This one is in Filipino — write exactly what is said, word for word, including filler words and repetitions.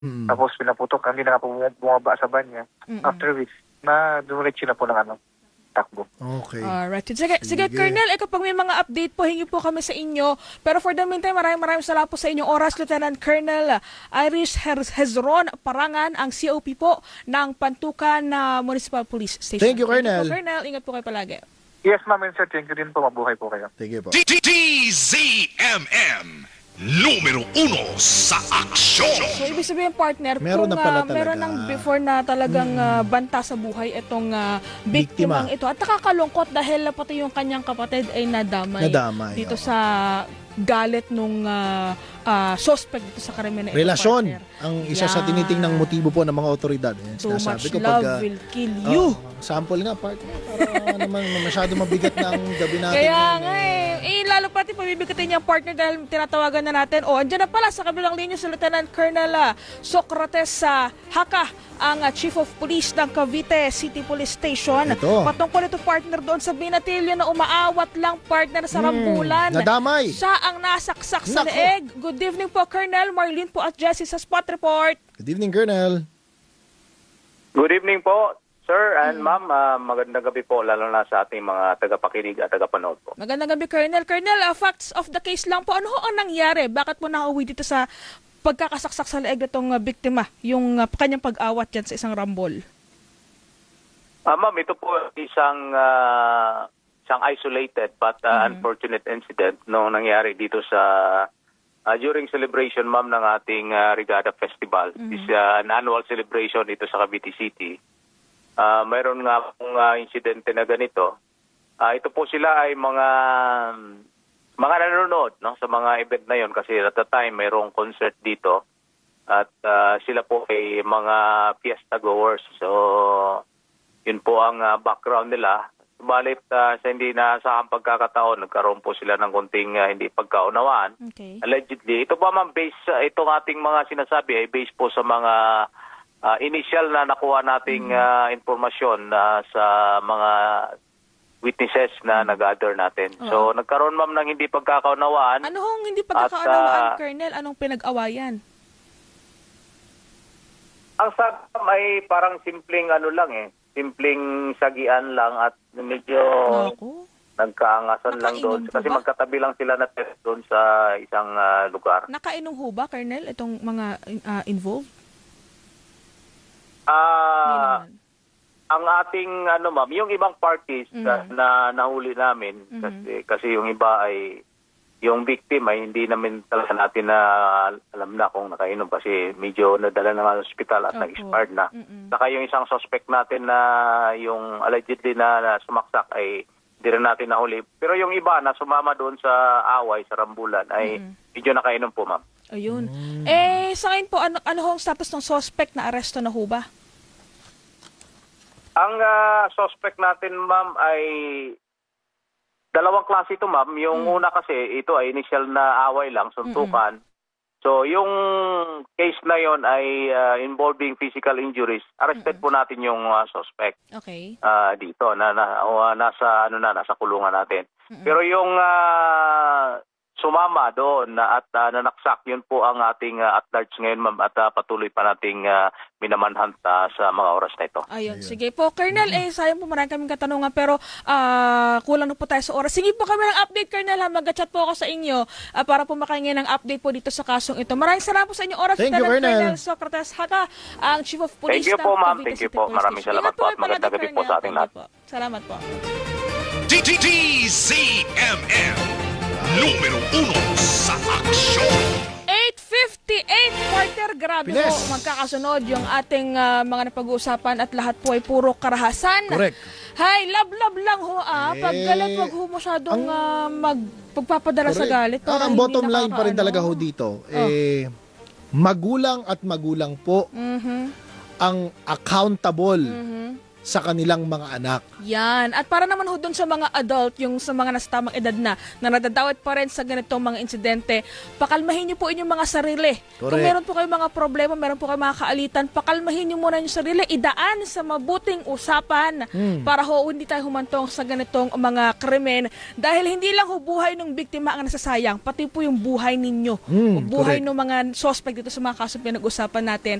Mm. Tapos pinaputok, hindi na nga po bumaba sa van niya. Mm-mm. After which, na dumiretso na po ng ano, takbo. Okay. Alright. Sige, sige, Sige. Colonel, eh, kapag may mga update po, hingi po kami sa inyo. Pero for the meantime, maraming maraming salamat po sa inyong oras, Lieutenant Colonel Irish Hezron Parangan, ang C O P po ng Pantukan na Municipal Police Station. Thank you, Colonel. Thank you po, Colonel. Ingat po kayo palagi. Yes, ma'am and sir, thank you din po. Mabuhay po kayo. Thank you po. D Z M M, numero uno sa aksyon. So, ibig sabihin, partner, Meron kung na pala ah, meron talaga. ng before na talagang ah, banta sa buhay itong ah, biktimang Biktima. ito. At nakakalungkot dahil ah, pati yung kanyang kapatid ay nadamay, Nadamay, dito oo. sa galit nung ah, ah, suspect dito sa krimen na ito, Relasyon partner. ang isa sa Yan. tinitingnang motibo po ng mga otoridad. Ayan, Too much sinasabi ko love pag, ah, will kill oo, you. sample nga, partner. Para naman masyado mabigat na ang gabi natin. Kaya ngayon, nga eh. eh. Eh, lalo pati pabibigatan niya ang partner dahil tinatawagan na natin. O, andyan na pala sa kabilang linya si Lieutenant Colonel ah, Socrates sa Haka, ang ah, Chief of Police ng Cavite City Police Station. Ito. Patungkol ito, partner, doon sa binatilyo na umaawat lang, partner, sa Rambulan. Hmm, nadamay. Siya ang nasaksak sa Nako. leeg. Good evening po, Colonel. Marlene po at Jessie sa Spot Report. Good evening, Colonel. Good evening po, sir and ma'am. Ah, magandang gabi po, lalo na sa ating mga tagapakinig at tagapanood po. Magandang gabi, Colonel. Colonel, ah, facts of the case lang po. Ano ho ang nangyari? Bakit po nakauwi dito sa pagkakasaksak sa leeg nitong uh, biktima, yung uh, kanyang pag-awat dyan sa isang rambol? Ah, ma'am, ito po isang ah, isang isolated but ah, Mhm. unfortunate incident no nangyari dito sa ah, during celebration, ma'am, ng ating ah, Regatta Festival. Mhm. This ah, an annual celebration dito sa Cavite City. Ah, mayroon nga pong ah, insidente na ganito. Ah, ito po sila ay mga mga nanonood no sa mga event na yon kasi at the time mayroong concert dito at ah, sila po ay mga fiesta goers. So yun po ang ah, background nila. Subalit ah, sa hindi nasahang pagkakataon, nagkaroon po sila ng konting ah, hindi pagkaunawaan. Okay. Allegedly, ito pa ma'am, base sa itong ating mga sinasabi ay based po sa mga ah, initial na nakuha nating ah, informasyon na sa mga witnesses na nag-gather natin. So nagkaroon ma'am ng hindi pagkakaunawaan. Ano hong hindi pagkakaunawaan, At, ah, Colonel? Anong pinag-awayan? Ang sabi ma'am ay parang simpleng ano lang eh, simpleng sagian lang at medyo Ako? nagkaangasan lang doon. Nakainom po Kasi ba? magkatabi lang sila na test doon sa isang ah, lugar. Nakainom ho ba, Colonel, itong mga uh, involved? Hindi Ah, naman. ang ating ano ma'am, yung ibang parties Mhm. na, na nahuli namin Mhm. kasi kasi yung iba ay yung victim ay hindi namin talaga natin na alam na kung nakainom kasi medyo nadala na nga sa ospital at Opo. nag-expired na. Mm-mm. Saka yung isang suspect natin na yung allegedly na, na sumaksak ay hindi rin natin nahuli. Pero yung iba na sumama doon sa away, sa rambulan ay Mhm. medyo nakainom po ma'am. Ayun. Eh, sa ngayon po, ano, ano ho ang status ng suspect na aresto na ho ba? Ang ah, suspect natin, ma'am, ay dalawang klase ito, ma'am. Yung Mm. una kasi, ito ay initial na away lang, suntukan. So, yung case na yon ay ah, involving physical injuries. Arrested po natin yung ah, suspect Okay. ah, dito na, na o, ah, nasa ano na nasa kulungan natin. Pero yung ah, sumama doon na at ah, nanaksak, yun po ang ating ah, at large ngayon, ma'am, at ah, patuloy pa nating uh, minamanhunt ah, sa mga oras na ito. Ayun, sige po. Colonel, eh, sayang po marami kaming katanungan pero ah, kulang na po tayo sa oras. Sige po kami ng update, Colonel, ha. Mag-chat po ako sa inyo ah, para po makaingin ng update po dito sa kasong ito. Maraming salamat po sa inyong oras. Thank you, Lieutenant Colonel. Socrates Haka, ang Chief of Police Thank you ng po, ma'am. Cavite Thank you City po. Police Maraming Station. salamat Ingat po at kayo magandang palagi, gabi po Colonel. sa ating Thank you lahat. po. Salamat po. D Z M M, numero uno sa aksyon. eight fifty-eight, partner, grabe Pines. po, magkakasunod yung ating ah, mga napag-uusapan at lahat po ay puro karahasan. Correct. Hay, love-love lang ho ah. Pag Eh, galit, wag ho masyadong ang- ah, mag, pagpapadala sa Correct. galit. Ah, para ang hindi bottom line pa rin nakakaano. talaga ho dito, eh, magulang at magulang po Mhm. ang accountable Mhm. sa kanilang mga anak. Yan. At para naman ho dun sa mga adult, yung sa mga nasa tamang edad na, na nadadawit pa rin sa ganitong mga insidente, pakalmahin niyo po inyong mga sarili. Kung Correct. meron po kayong mga problema, meron po kayong mga kaalitan, pakalmahin niyo muna yung sarili, idaan sa mabuting usapan para ho hindi tayo humantong sa ganitong mga krimen. Dahil hindi lang ho buhay ng biktima ang nasasayang, pati po yung buhay ninyo. Mm, o buhay correct. ng mga suspect dito sa mga kaso pinag-usapan natin.